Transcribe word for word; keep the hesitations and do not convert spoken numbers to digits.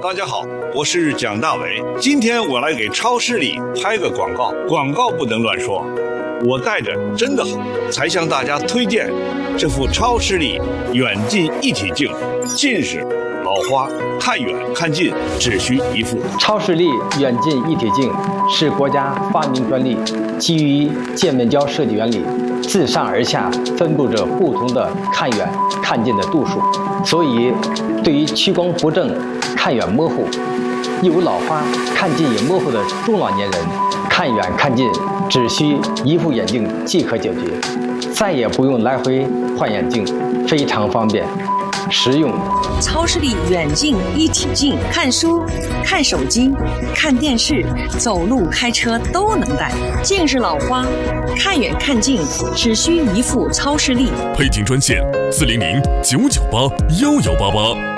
大家好，我是蒋大为。今天我来给超视力拍个广告，广告不能乱说。我戴着真的好，才向大家推荐这副超视力远近一体镜，近视、老花、看远看近只需一副。 超视力远近一体镜是国家发明专利，基于界面胶设计原理，自上而下分布着不同的看远看近的度数，所以对于屈光不正、看远模糊、有老花、看近也模糊的中老年人，看远看近只需一副眼镜即可解决，再也不用来回换眼镜，非常方便实用。 超视力远近一体镜，看书、看手机、看电视、走路、开车都能戴。近视老花、看远看近只需一副超视力。 配镜专线：四零零九九八幺幺八八。